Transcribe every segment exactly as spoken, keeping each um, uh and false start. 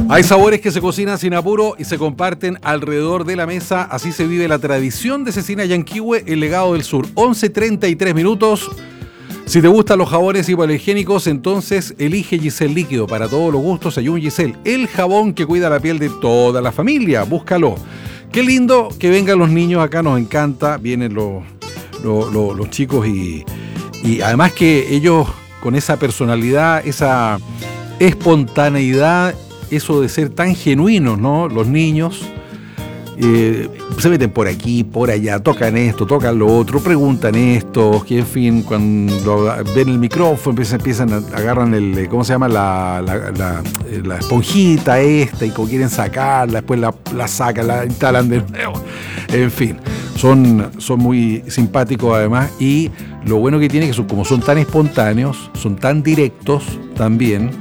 Hay sabores que se cocinan sin apuro y se comparten alrededor de la mesa. Así se vive la tradición de Cecina Yanquihue, el legado del sur. once treinta y tres minutos. Si te gustan los jabones hipoalergénicos, entonces elige Giselle Líquido. Para todos los gustos hay un Giselle, el jabón que cuida la piel de toda la familia. Búscalo. Qué lindo que vengan los niños acá, nos encanta. Vienen los, los, los, los chicos y, y además que ellos con esa personalidad, esa espontaneidad, eso de ser tan genuinos, ¿no? Los niños eh, se meten por aquí, por allá, tocan esto, tocan lo otro, preguntan esto, que en fin, cuando ven el micrófono empiezan, empiezan a, agarran el, ¿cómo se llama? La, la, la, la esponjita esta y como quieren sacarla, después la, la sacan, la instalan de nuevo. En fin, son, son muy simpáticos además, y lo bueno que tiene es que son, como son tan espontáneos, son tan directos también,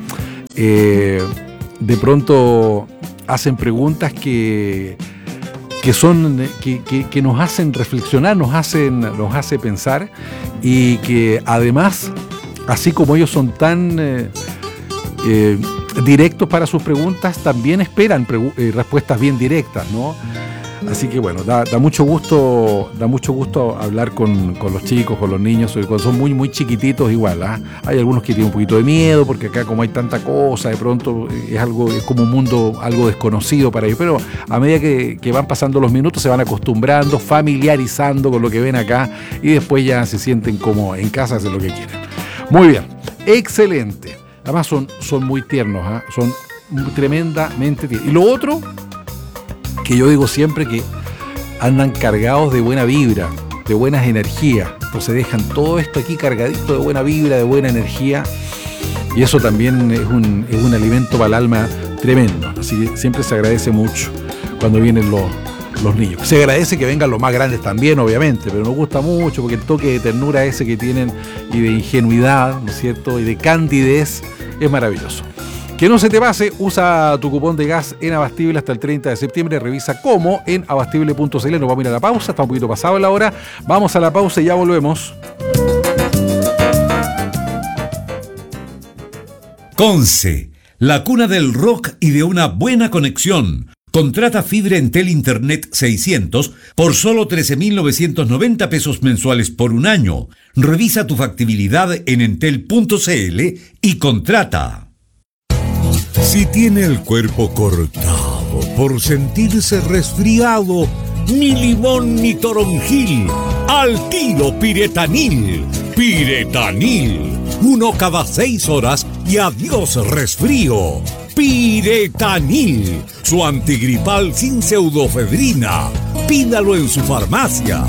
eh, de pronto hacen preguntas que que son que, que, que nos hacen reflexionar, nos hacen nos hace pensar, y que además, así como ellos son tan eh, eh, directos para sus preguntas, también esperan pregu- eh, respuestas bien directas, ¿no? Así que bueno, da, da mucho gusto, da mucho gusto hablar con, con los chicos, con los niños, cuando son muy, muy chiquititos igual, ¿eh? Hay algunos que tienen un poquito de miedo, porque acá como hay tanta cosa, de pronto es algo, es como un mundo algo desconocido para ellos, pero a medida que, que van pasando los minutos se van acostumbrando, familiarizando con lo que ven acá, y después ya se sienten como en casa, hacen lo que quieren. Muy bien, excelente. Además son, son muy tiernos, ¿eh? Son tremendamente tiernos. Y lo otro que yo digo siempre, que andan cargados de buena vibra, de buenas energías. Entonces dejan todo esto aquí cargadito de buena vibra, de buena energía, y eso también es un, es un alimento para el alma tremendo. Así que siempre se agradece mucho cuando vienen los, los niños. Se agradece que vengan los más grandes también, obviamente, pero nos gusta mucho porque el toque de ternura ese que tienen, y de ingenuidad, ¿no es cierto?, y de candidez, es maravilloso. Que no se te pase, usa tu cupón de gas en Abastible hasta el treinta de septiembre. Revisa cómo en abastible punto c l. Nos vamos a ir a la pausa, está un poquito pasado la hora. Vamos a la pausa y ya volvemos. Conce, la cuna del rock y de una buena conexión. Contrata fibra Entel Internet seiscientos por solo trece mil novecientos noventa pesos mensuales por un año. Revisa tu factibilidad en entel punto c l y contrata. Si tiene el cuerpo cortado por sentirse resfriado, ni limón ni toronjil, al tiro Piretanil. Piretanil, uno cada seis horas y adiós resfrío. Piretanil, su antigripal sin pseudofedrina. Pídalo en su farmacia.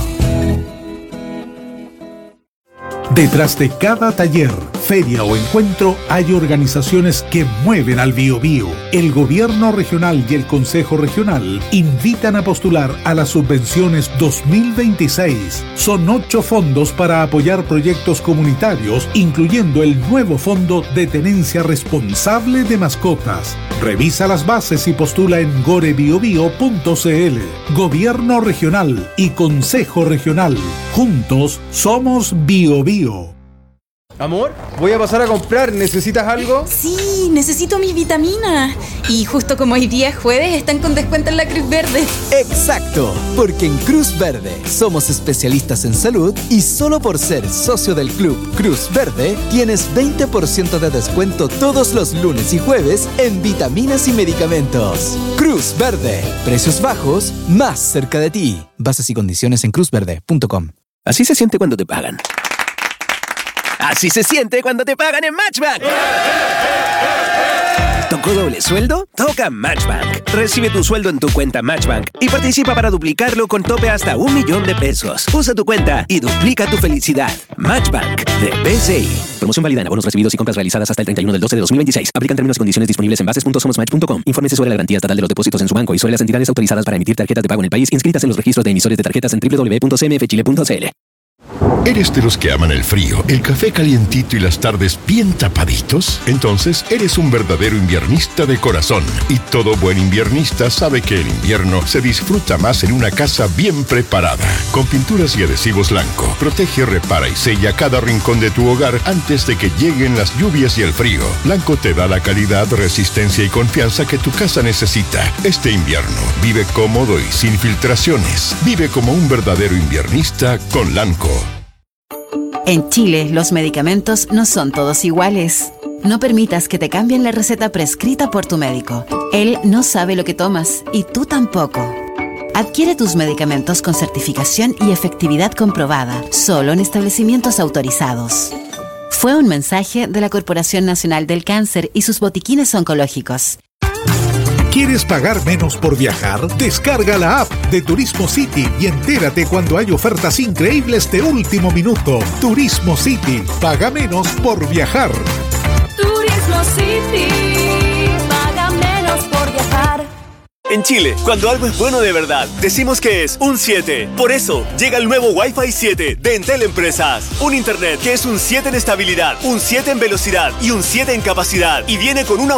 Detrás de cada taller, feria o encuentro hay organizaciones que mueven al Biobío. El Gobierno Regional y el Consejo Regional invitan a postular a las subvenciones dos mil veintiséis. Son ocho fondos para apoyar proyectos comunitarios, incluyendo el nuevo Fondo de Tenencia Responsable de Mascotas. Revisa las bases y postula en gorebiobio punto c l. Gobierno Regional y Consejo Regional. Juntos somos Biobío. Amor, voy a pasar a comprar. ¿Necesitas algo? Sí, necesito mi vitamina. Y justo como hoy día es jueves, están con descuento en la Cruz Verde. Exacto, porque en Cruz Verde somos especialistas en salud y solo por ser socio del Club Cruz Verde tienes veinte por ciento de descuento todos los lunes y jueves en vitaminas y medicamentos. Cruz Verde, precios bajos, más cerca de ti. Bases y condiciones en cruz verde punto com. Así se siente cuando te pagan. Así se siente cuando te pagan en Matchbank. ¿Tocó doble sueldo? Toca Matchbank. Recibe tu sueldo en tu cuenta Matchbank y participa para duplicarlo con tope hasta un millón de pesos. Usa tu cuenta y duplica tu felicidad. Matchbank de B C I. Promoción válida en abonos recibidos y compras realizadas hasta el treinta y uno del doce de dos mil veintiséis. Aplican términos y condiciones disponibles en bases punto somosmatch punto com. Infórmese sobre la garantía estatal de los depósitos en su banco y sobre las entidades autorizadas para emitir tarjetas de pago en el país inscritas en los registros de emisores de tarjetas en doble u doble u doble u punto c m f chile punto c l. ¿Eres de los que aman el frío, el café calientito y las tardes bien tapaditos? Entonces eres un verdadero inviernista de corazón. Y todo buen inviernista sabe que el invierno se disfruta más en una casa bien preparada. Con pinturas y adhesivos Lanco, protege, repara y sella cada rincón de tu hogar antes de que lleguen las lluvias y el frío. Lanco te da la calidad, resistencia y confianza que tu casa necesita. Este invierno, vive cómodo y sin filtraciones. Vive como un verdadero inviernista con Lanco. En Chile, los medicamentos no son todos iguales. No permitas que te cambien la receta prescrita por tu médico. Él no sabe lo que tomas y tú tampoco. Adquiere tus medicamentos con certificación y efectividad comprobada, solo en establecimientos autorizados. Fue un mensaje de la Corporación Nacional del Cáncer y sus botiquines oncológicos. ¿Quieres pagar menos por viajar? Descarga la app de Turismo City y entérate cuando hay ofertas increíbles de último minuto. Turismo City. Paga menos por viajar. Turismo City. Paga menos por viajar. En Chile, cuando algo es bueno de verdad, decimos que es un siete. Por eso, llega el nuevo Wi-Fi siete de Entel Empresas. Un internet que es un siete en estabilidad, un siete en velocidad y un siete en capacidad. Y viene con una